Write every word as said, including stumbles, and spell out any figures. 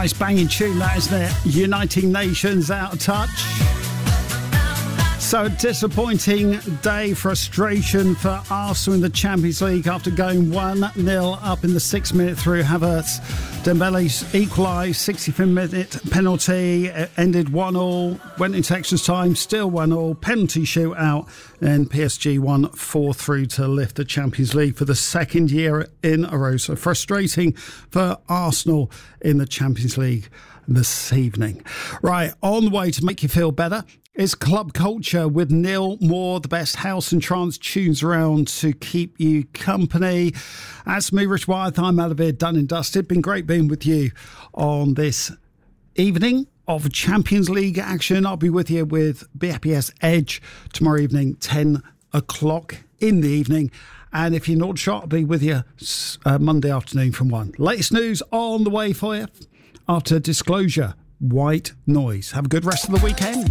Nice banging tune, that, isn't it? Uniting Nations, Out of Touch. So, disappointing day, frustration for Arsenal in the Champions League after going one nil up in the sixth minute through Havertz. Dembele's equalised, sixty-fifth minute penalty, ended one all, went into extra time, still one all, penalty shootout, and P S G won four through to lift the Champions League for the second year in a row. So frustrating for Arsenal in the Champions League this evening. Right, on the way to make you feel better, it's Club Culture with Neil Moore, the best house and trance tunes around to keep you company. That's me, Rich Wyeth. I'm out of here, done and dusted. Been great being with you on this evening of Champions League action. I'll be with you with B F P S Edge tomorrow evening, ten o'clock in the evening. And if you're not shot, I'll be with you uh, Monday afternoon from one. Latest news on the way for you after Disclosure, White Noise. Have a good rest of the weekend.